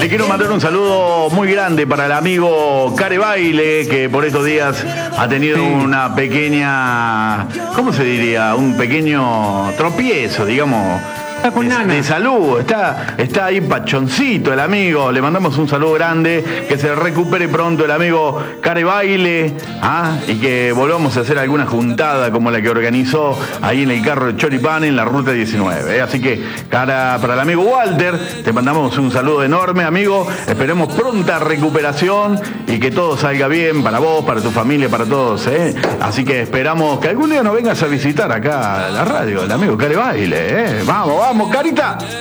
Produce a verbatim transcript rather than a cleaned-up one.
Le quiero mandar un saludo muy grande para el amigo Care Baile, que por estos días ha tenido sí. una pequeña, ¿cómo se diría? Un pequeño tropiezo, digamos. Con de, de salud, está, está ahí pachoncito el amigo, le mandamos un saludo grande, que se recupere pronto el amigo Care Baile, ¿ah? Y que volvamos a hacer alguna juntada como la que organizó ahí en el carro de Choripán en la ruta diecinueve, ¿eh? Así que cara para el amigo Walter, te mandamos un saludo enorme, amigo, esperemos pronta recuperación y que todo salga bien para vos, para tu familia, para todos, ¿eh? Así que esperamos que algún día nos vengas a visitar acá a la radio, el amigo Care Baile, ¿eh? Vamos, vamos. Vamos, Carita.